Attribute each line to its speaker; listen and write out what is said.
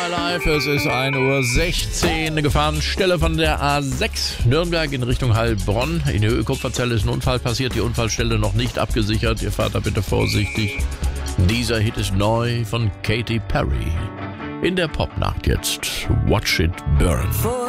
Speaker 1: My Life, es ist 1:16 Uhr. Gefahrenstelle von der A6 Nürnberg in Richtung Heilbronn. In der Ölkupferzelle ist ein Unfall passiert, die Unfallstelle noch nicht abgesichert. Ihr fahrt da bitte vorsichtig. Dieser Hit ist neu von Katy Perry. In der Popnacht jetzt Watch It Burn.